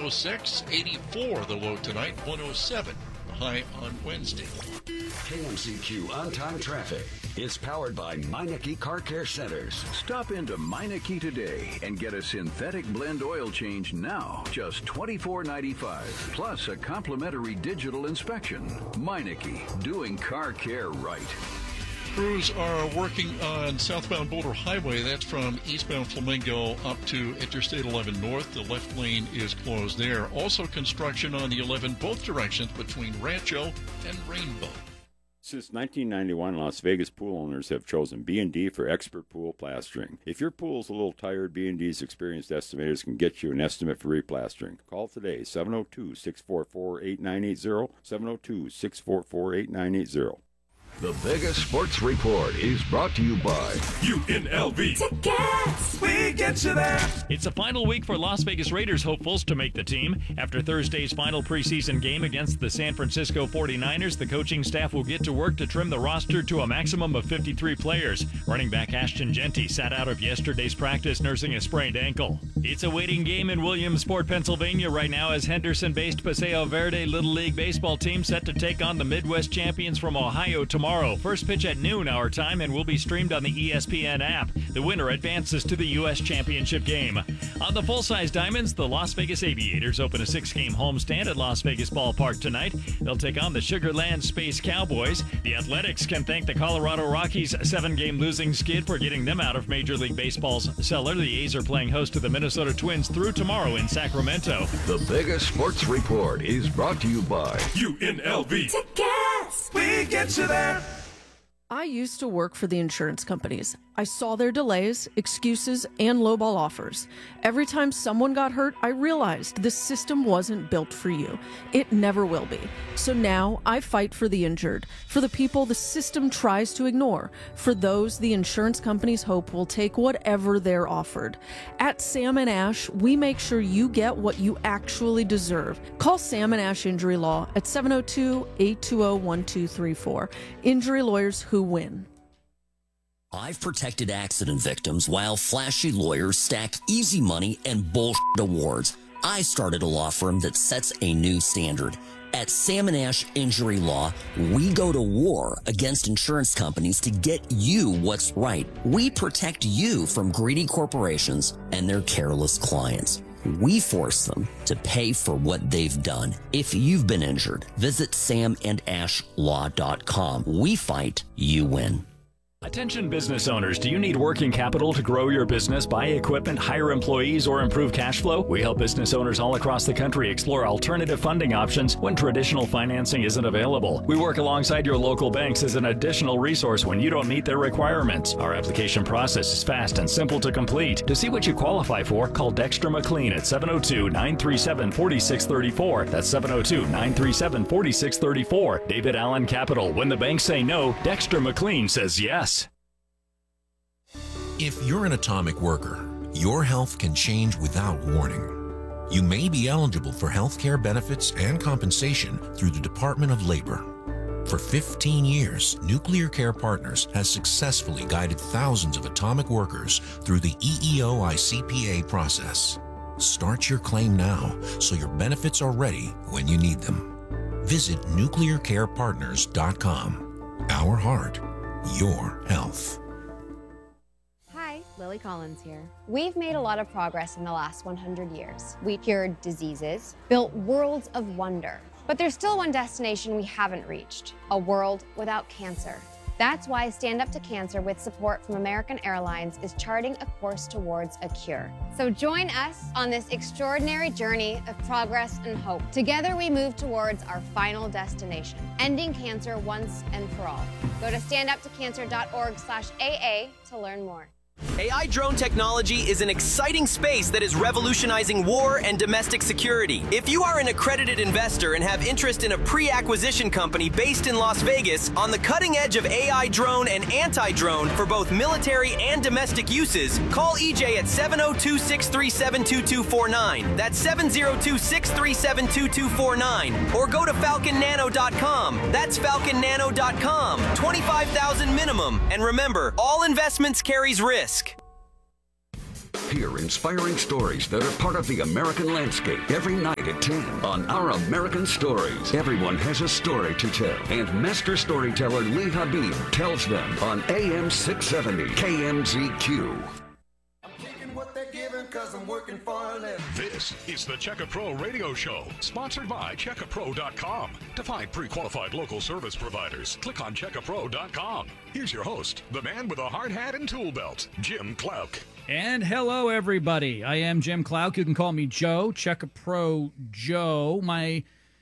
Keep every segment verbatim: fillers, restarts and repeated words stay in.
oh six, eighty-four the low tonight, one oh seven the high on Wednesday. K M C Q on-time traffic is powered by Meineke Car Care Centers. Stop into Meineke today and get a synthetic blend oil change now, just twenty-four ninety-five, plus a complimentary digital inspection. Meineke, doing car care right. Crews are working on southbound Boulder Highway. That's from eastbound Flamingo up to Interstate eleven North. The left lane is closed there. Also construction on the eleven both directions between Rancho and Rainbow. Since nineteen ninety-one, Las Vegas pool owners have chosen B and D for expert pool plastering. If your pool's a little tired, B and D's experienced estimators can get you an estimate for replastering. Call today, seven oh two, six four four, eight nine eight zero, seven oh two, six four four, eight nine eight zero. The Vegas Sports Report is brought to you by U N L V. Tickets! We get you there. It's the final week for Las Vegas Raiders hopefuls to make the team. After Thursday's final preseason game against the San Francisco forty-niners, the coaching staff will get to work to trim the roster to a maximum of fifty-three players. Running back Ashton Jeanty sat out of yesterday's practice nursing a sprained ankle. It's a waiting game in Williamsport, Pennsylvania right now as Henderson-based Paseo Verde Little League baseball team set to take on the Midwest champions from Ohio tomorrow. Tomorrow, first pitch at noon our time and will be streamed on the E S P N app. The winner advances to the U S Championship game. On the full-size diamonds, the Las Vegas Aviators open a six-game homestand at Las Vegas Ballpark tonight. They'll take on the Sugar Land Space Cowboys. The Athletics can thank the Colorado Rockies' seven-game losing skid for getting them out of Major League Baseball's cellar. The A's are playing host to the Minnesota Twins through tomorrow in Sacramento. The Vegas Sports Report is brought to you by U N L V. Tickets! We get you there. I used to work for the insurance companies. I saw their delays, excuses, and lowball offers. Every time someone got hurt, I realized the system wasn't built for you. It never will be. So now I fight for the injured, for the people the system tries to ignore, for those the insurance companies hope will take whatever they're offered. At Sam and Ash, we make sure you get what you actually deserve. Call Sam and Ash Injury Law at seven oh two, eight two oh, one two three four. Injury lawyers who win. I've protected accident victims while flashy lawyers stack easy money and bullshit awards. I started a law firm that sets a new standard. At Sam and Ash Injury Law, we go to war against insurance companies to get you what's right. We protect you from greedy corporations and their careless clients. We force them to pay for what they've done. If you've been injured, visit sam and ash law dot com. We fight, you win. Attention business owners, do you need working capital to grow your business, buy equipment, hire employees, or improve cash flow? We help business owners all across the country explore alternative funding options when traditional financing isn't available. We work alongside your local banks as an additional resource when you don't meet their requirements. Our application process is fast and simple to complete. To see what you qualify for, call Dexter McLean at seven oh two, nine three seven, four six three four. That's seven oh two, nine three seven, four six three four. David Allen Capital. When the banks say no, Dexter McLean says yes. If you're an atomic worker, your health can change without warning. You may be eligible for health care benefits and compensation through the Department of Labor. For fifteen years, Nuclear Care Partners has successfully guided thousands of atomic workers through the E E O I C P A process. Start your claim now so your benefits are ready when you need them. Visit nuclear care partners dot com. Our heart, your health. Lily Collins here. We've made a lot of progress in the last one hundred years. We cured diseases, built worlds of wonder. But there's still one destination we haven't reached, a world without cancer. That's why Stand Up to Cancer, with support from American Airlines, is charting a course towards a cure. So join us on this extraordinary journey of progress and hope. Together we move towards our final destination, ending cancer once and for all. Go to stand up to cancer dot org slash A A to learn more. A I drone technology is an exciting space that is revolutionizing war and domestic security. If you are an accredited investor and have interest in a pre-acquisition company based in Las Vegas on the cutting edge of A I drone and anti-drone for both military and domestic uses, call E J at seven oh two, six three seven, two two four nine. That's seven oh two, six three seven, two two four nine. Or go to falcon nano dot com. That's falcon nano dot com. twenty-five thousand minimum. And remember, all investments carries risk. hear inspiring stories that are part of the American landscape every night at ten on Our American Stories. Everyone has a story to tell, and master storyteller Lee Habib tells them on A M six seventy K M Z Q. This is the Checka Pro Radio Show, sponsored by Checka Pro dot com. To find pre-qualified local service providers, click on Checka Pro dot com. Here's your host, the man with a hard hat and tool belt, Jim Clouk. And hello, everybody. I am Jim Clouk. You can call me Joe, Checka Pro Joe. My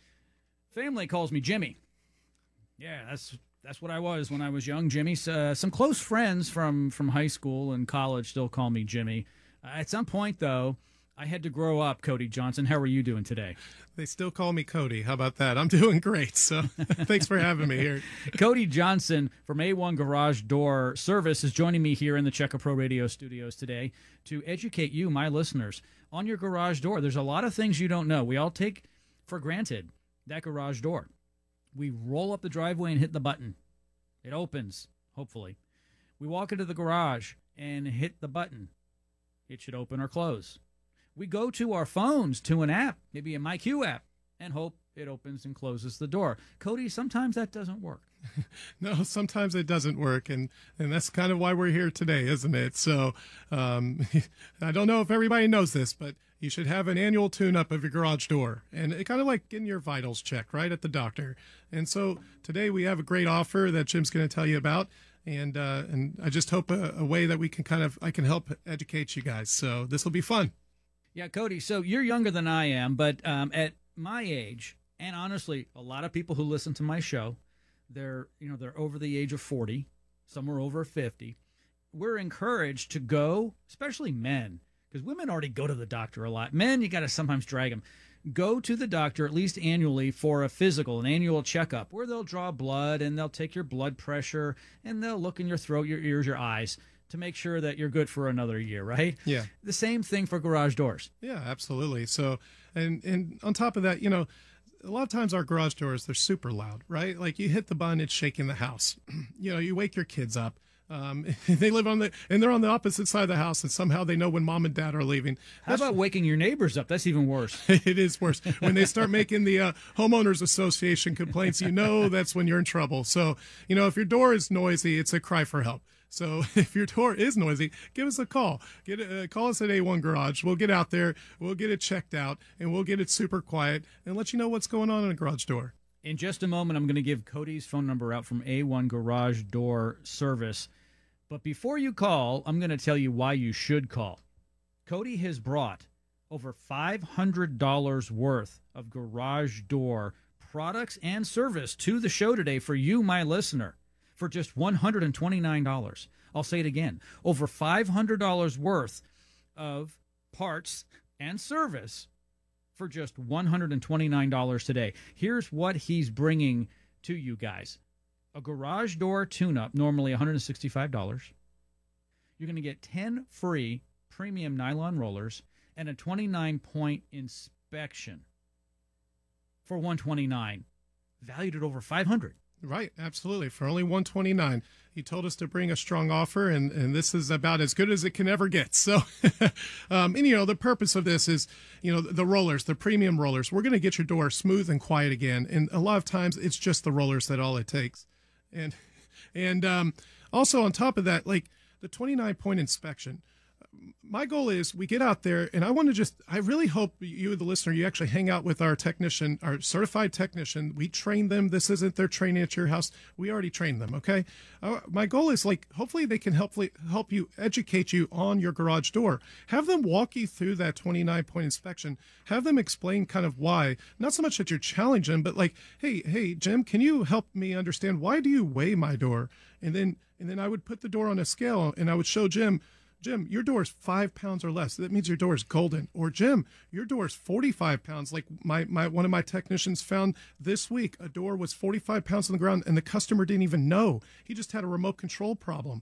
family calls me Jimmy. Yeah, that's that's what I was when I was young, Jimmy. Uh, some close friends from, from high school and college still call me Jimmy. Uh, at some point, though, I had to grow up, Cody Johnson. How are you doing today? They still call me Cody. How about that? I'm doing great, so thanks for having me here. Cody Johnson from A one Garage Door Service is joining me here in the Checka Pro Radio studios today to educate you, my listeners, on your garage door. There's a lot of things you don't know. We all take for granted that garage door. We roll up the driveway and hit the button. It opens, hopefully. We walk into the garage and hit the button. It should open or close. We go to our phones, to an app, maybe a MyQ app, and hope it opens and closes the door. Cody, sometimes that doesn't work. No, sometimes it doesn't work, and, and that's kind of why we're here today, isn't it? So um, I don't know if everybody knows this, but you should have an annual tune-up of your garage door, and it kind of like getting your vitals checked, right, at the doctor. And so today we have a great offer that Jim's going to tell you about. And uh, and I just hope a, a way that we can kind of, I can help educate you guys. So this will be fun. Yeah, Cody, so you're younger than I am, but um, at my age, and honestly, a lot of people who listen to my show, they're, you know, they're over the age of forty, some are over fifty. We're encouraged to go, especially men, because women already go to the doctor a lot. Men, you got to sometimes drag them. Go to the doctor at least annually for a physical, an annual checkup, where they'll draw blood and they'll take your blood pressure and they'll look in your throat, your ears, your eyes to make sure that you're good for another year, right? Yeah. The same thing for garage doors. Yeah, absolutely. So, and and on top of that, you know, a lot of times our garage doors, they're super loud, right? Like you hit the button, it's shaking the house. You know, you wake your kids up. Um, they live on the, and they're on the opposite side of the house, and somehow they know when mom and dad are leaving. How about waking your neighbors up? That's even worse. It is worse. When they start making the uh, homeowners association complaints, you know that's when you're in trouble. So, you know, if your door is noisy, it's a cry for help. So if your door is noisy, give us a call. Get uh, call us at A one Garage. We'll get out there, we'll get it checked out, and we'll get it super quiet and let you know what's going on in a garage door. In just a moment, I'm going to give Cody's phone number out from A one Garage Door Service. But before you call, I'm going to tell you why you should call. Cody has brought over five hundred dollars worth of garage door products and service to the show today for you, my listener, for just one hundred twenty-nine dollars. I'll say it again. Over five hundred dollars worth of parts and service for just one hundred twenty-nine dollars today. Here's what he's bringing to you guys. A garage door tune-up, normally one hundred sixty-five dollars. You're going to get ten free premium nylon rollers and a twenty-nine point inspection for one hundred twenty-nine dollars, valued at over five hundred dollars. Right, absolutely. For only one hundred twenty-nine dollars. He told us to bring a strong offer, and, and this is about as good as it can ever get. So, um, and, you know, the purpose of this is, you know, the, the rollers, the premium rollers. We're going to get your door smooth and quiet again. And a lot of times it's just the rollers that all it takes. And and um, also on top of that, like the twenty-nine point inspection, my goal is we get out there, and I want to just, I really hope you, the listener, you actually hang out with our technician, our certified technician. We train them. This isn't their training at your house. We already trained them, okay? Uh, my goal is, like, hopefully they can help, help you, educate you on your garage door. Have them walk you through that twenty-nine point inspection. Have them explain kind of why. Not so much that you're challenging, but like, hey, hey, Jim, can you help me understand, why do you weigh my door? And then, and then I would put the door on a scale, and I would show Jim, Jim, your door is five pounds or less. That means your door is golden. Or Jim, your door is forty-five pounds. Like my, my one of my technicians found this week, a door was forty-five pounds on the ground, and the customer didn't even know. He just had a remote control problem.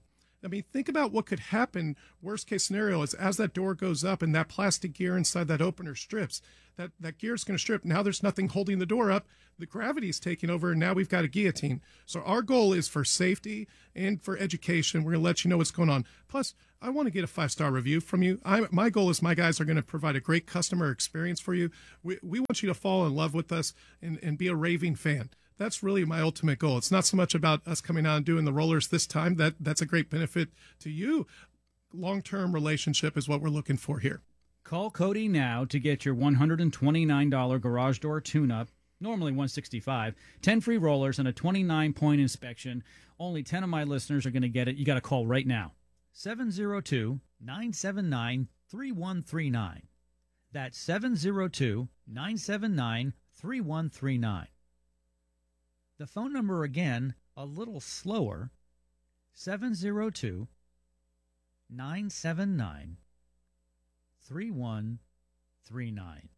I mean, think about what could happen. Worst case scenario is as that door goes up and that plastic gear inside that opener strips, that, that gear is going to strip. Now there's nothing holding the door up. The gravity is taking over, and now we've got a guillotine. So our goal is for safety and for education. We're going to let you know what's going on. Plus, I want to get a five-star review from you. I, my goal is my guys are going to provide a great customer experience for you. We, we want you to fall in love with us and, and be a raving fan. That's really my ultimate goal. It's not so much about us coming out and doing the rollers this time. That That's a great benefit to you. Long-term relationship is what we're looking for here. Call Cody now to get your one hundred twenty-nine dollars garage door tune-up, normally one hundred sixty-five dollars, ten free rollers, and a twenty-nine point inspection. Only ten of my listeners are going to get it. You got to call right now. seven oh two, nine seven nine, three one three nine. That's seven oh two, nine seven nine, three one three nine. The phone number again, a little slower, seven oh two, nine seven nine, three one three nine.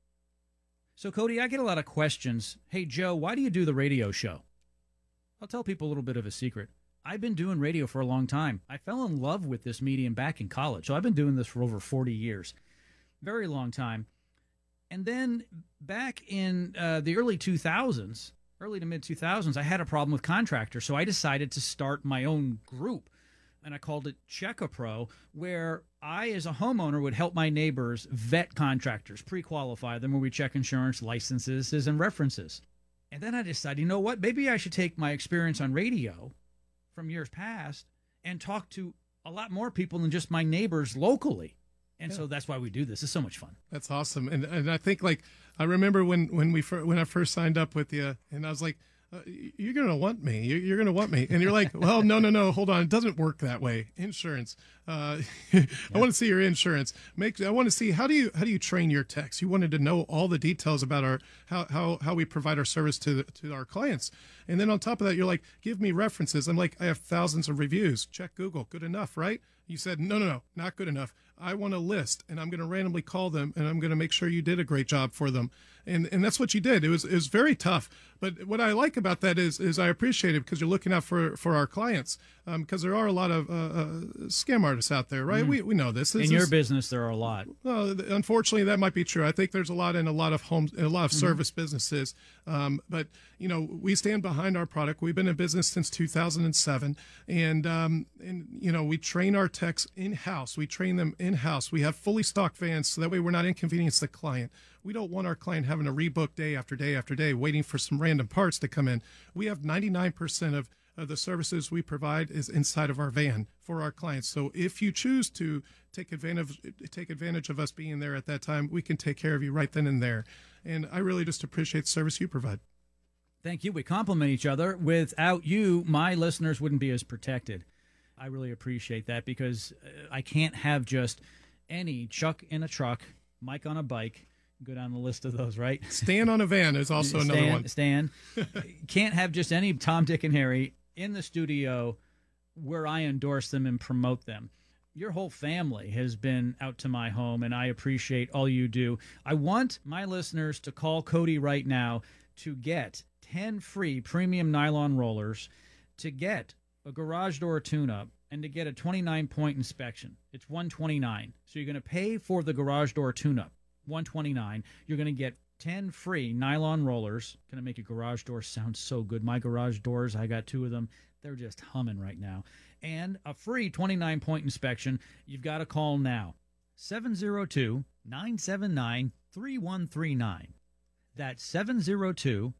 So, Cody, I get a lot of questions. Hey, Joe, why do you do the radio show? I'll tell people a little bit of a secret. I've been doing radio for a long time. I fell in love with this medium back in college, so I've been doing this for over forty years. Very long time. And then back in uh, the early two thousands, early to mid two thousands, I had a problem with contractors, so I decided to start my own group, and I called it Check-A-Pro, where I, as a homeowner, would help my neighbors vet contractors, pre-qualify them, where we check insurance, licenses, and references. And then I decided, you know what, maybe I should take my experience on radio from years past and talk to a lot more people than just my neighbors locally. And yeah. So that's why we do this. It's so much fun. That's awesome. And and I think, like, I remember when, when we fir- when I first signed up with you, and I was like, uh, you're going to want me. You're, you're going to want me. And you're like, well, no, no, no, hold on. It doesn't work that way. Insurance. Uh, I want to see your insurance. Make. I want to see, how do you how do you train your techs? You wanted to know all the details about our how how, how we provide our service to the, to our clients. And then on top of that, you're like, give me references. I'm like, I have thousands of reviews. Check Google. Good enough, right? You said, no, no, no, not good enough. I want a list, and I'm going to randomly call them, and I'm going to make sure you did a great job for them. And and that's what you did. It was it was very tough. But what I like about that is is I appreciate it because you're looking out for, for our clients, because um, there are a lot of uh, uh, scam artists out there, right? Mm. We we know this. this in your is, business, there are a lot. Well, unfortunately, that might be true. I think there's a lot in a lot of homes, in a lot of mm-hmm. service businesses. Um, but you know, we stand behind our product. We've been in business since two thousand seven, and um, and you know, we train our techs in house. We train them in house. We have fully stocked vans, so that way we're not inconveniencing the client. We don't want our client having to rebook day after day after day, waiting for some random parts to come in. We have ninety-nine percent of, of the services we provide is inside of our van for our clients. So if you choose to take advantage take advantage of us being there at that time, we can take care of you right then and there. And I really just appreciate the service you provide. Thank you. We complement each other. Without you, my listeners wouldn't be as protected. I really appreciate that, because I can't have just any Chuck in a truck, Mike on a bike. Go down the list of those, right? Stan on a van is also Stan, another one. Stan. Can't have just any Tom, Dick, and Harry in the studio where I endorse them and promote them. Your whole family has been out to my home, and I appreciate all you do. I want my listeners to call Cody right now to get ten free premium nylon rollers, to get a garage door tune-up, and to get a twenty-nine point inspection. It's one hundred twenty-nine dollars. So you're going to pay for the garage door tune-up, one hundred twenty-nine dollars. You're going to get ten free nylon rollers. Going to make your garage door sound so good. My garage doors, I got two of them. They're just humming right now. And a free twenty-nine point inspection. You've got to call now. seven oh two, nine seven nine, three one three nine. That's seven oh two,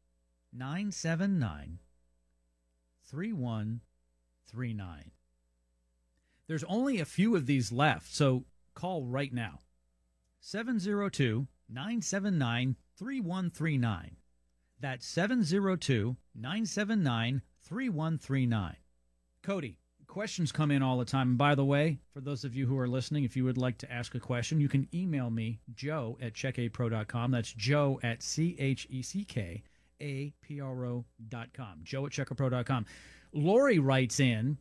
nine seven nine, three one three nine. There's only a few of these left, so call right now. seven oh two, nine seven nine, three one three nine. That's seven oh two, nine seven nine, three one three nine. Cody, questions come in all the time. And by the way, for those of you who are listening, if you would like to ask a question, you can email me, joe at check a pro dot com. That's joe at C H E C K A P R O dot com. Joe at check a pro dot com. Lori writes in,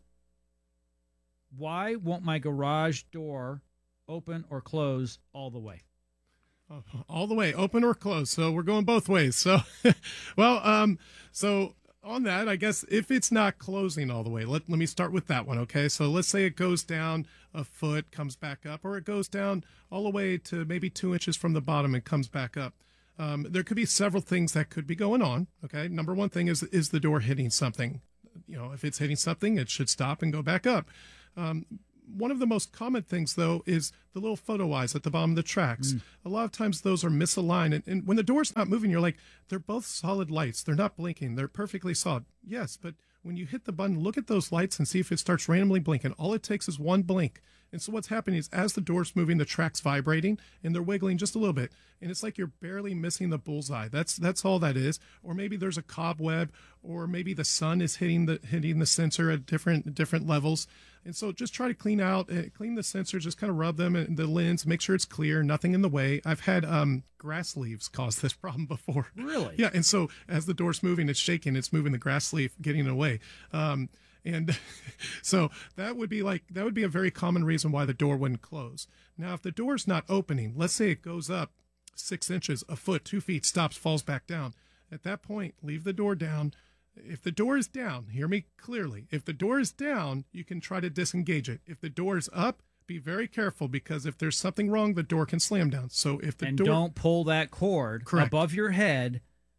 why won't my garage door open or close all the way? All the way, open or close. So we're going both ways. So, well, um, so on that, I guess if it's not closing all the way, let, let me start with that one, okay? So let's say it goes down a foot, comes back up, or it goes down all the way to maybe two inches from the bottom and comes back up. Um, there could be several things that could be going on, okay? Number one thing is, is the door hitting something? You know, if it's hitting something, it should stop and go back up. Um, One of the most common things, though, is the little photo eyes at the bottom of the tracks. Mm. A lot of times those are misaligned. And, and when the door's not moving, you're like, they're both solid lights. They're not blinking. They're perfectly solid. Yes, but when you hit the button, look at those lights and see if it starts randomly blinking. All it takes is one blink. And so what's happening is as the door's moving, the track's vibrating and they're wiggling just a little bit. And it's like you're barely missing the bullseye. That's that's all that is. Or maybe there's a cobweb, or maybe the sun is hitting the hitting the sensor at different different levels. And so just try to clean out, uh, clean the sensors, just kind of rub them in the lens, make sure it's clear, nothing in the way. I've had um, grass leaves cause this problem before. Really? Yeah. And so as the door's moving, it's shaking, it's moving the grass leaf, getting away. Um, and so that would be like, that would be a very common reason why the door wouldn't close. Now, if the door's not opening, let's say it goes up six inches, a foot, two feet, stops, falls back down. At that point, leave the door down. If the door is down, hear me clearly. If the door is down, you can try to disengage it. If the door is up, be very careful, because if there's something wrong, the door can slam down. So if the and door don't pull that cord Correct. above your head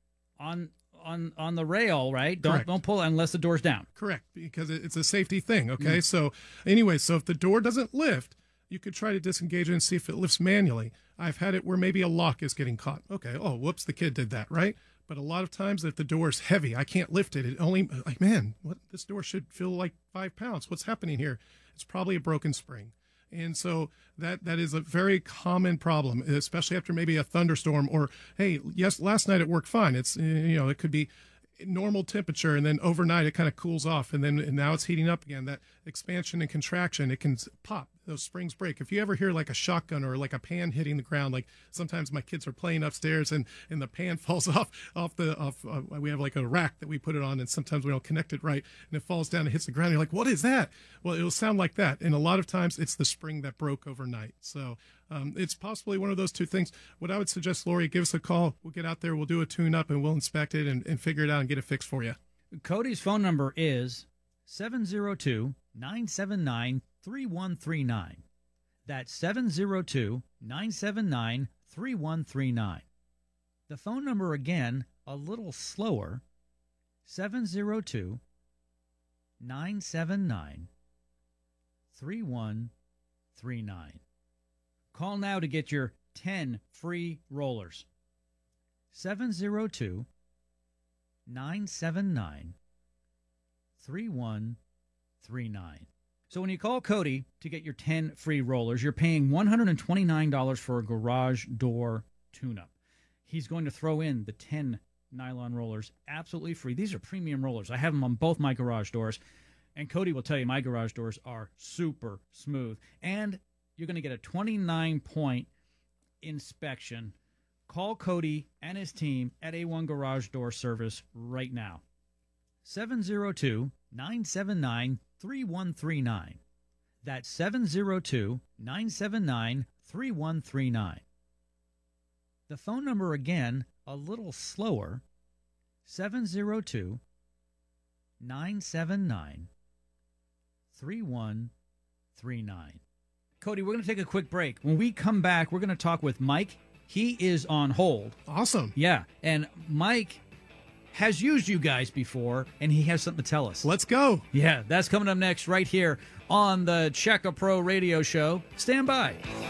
on on on the rail, right? Don't Correct. don't pull it unless the door's down. Correct, because it- it's a safety thing. Okay, Mm. so anyway, so if the door doesn't lift, you could try to disengage it and see if it lifts manually. I've had it where maybe a lock is getting caught. Okay, oh, whoops, the kid did that, right? But a lot of times, if the door is heavy, I can't lift it. It only, like, man, what, this door should feel like five pounds. What's happening here? It's probably a broken spring. And so that that is a very common problem, especially after maybe a thunderstorm, or, hey, yes, last night it worked fine. It's, you know, it could be normal temperature, and then overnight it kind of cools off, and then and now it's heating up again. That expansion and contraction, it can pop. Those springs break. If you ever hear like a shotgun or like a pan hitting the ground, like sometimes my kids are playing upstairs and, and the pan falls off off the off. Uh, we have like a rack that we put it on, and sometimes we don't connect it right, and it falls down and hits the ground. You're like, what is that? Well, it'll sound like that, and a lot of times it's the spring that broke overnight. So um, it's possibly one of those two things. What I would suggest, Lori, give us a call. We'll get out there, we'll do a tune up, and we'll inspect it and, and figure it out and get it fixed for you. Cody's phone number is seven zero two, nine seven nine, three one three nine. That's seven zero two, nine seven nine, three one three nine. The phone number again, a little slower, seven zero two, nine seven nine, three one three nine. Call now to get your ten free rollers. seven zero two, nine seven nine, three one three nine. So when you call Cody to get your ten free rollers, you're paying one hundred twenty-nine dollars for a garage door tune-up. He's going to throw in the ten nylon rollers absolutely free. These are premium rollers. I have them on both my garage doors. And Cody will tell you my garage doors are super smooth. And you're going to get a twenty-nine point inspection. Call Cody and his team at A one Garage Door Service right now. seven zero two, nine seven nine, three one three nine. That's seven zero two, nine seven nine, three one three nine. The phone number again, a little slower, seven zero two, nine seven nine, three one three nine. Cody, we're going to take a quick break. When we come back, we're going to talk with Mike. He is on hold. Awesome. Yeah, and Mike has used you guys before, and he has something to tell us. Let's go. Yeah, that's coming up next right here on the Check a Pro Radio Show. Stand by.